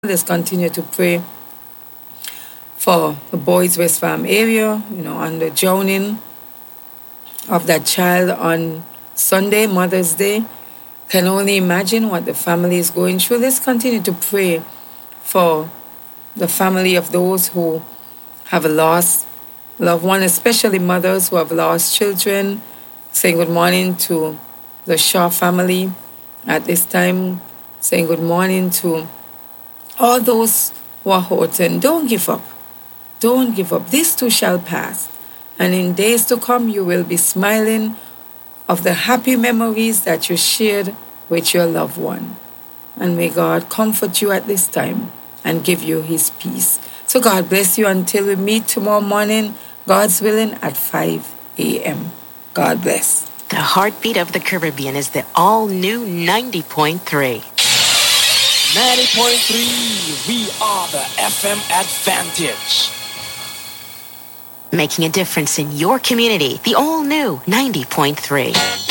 Let's continue to pray for the Boys West Farm area, on the drowning of that child on Sunday, Mother's Day. Can only imagine what the family is going through. Let's continue to pray for the family of those who have lost loved one, especially mothers who have lost children. Saying good morning to the Shaw family at this time. Saying good morning to all those who are hurting. Don't give up. Don't give up. This too shall pass. And in days to come, you will be smiling of the happy memories that you shared with your loved one. And may God comfort you at this time and give you his peace. So God bless you until we meet tomorrow morning, God's willing, at 5 a.m. God bless. The heartbeat of the Caribbean is the all-new 90.3. 90.3, we are the FM Advantage. Making a difference in your community, the all-new 90.3.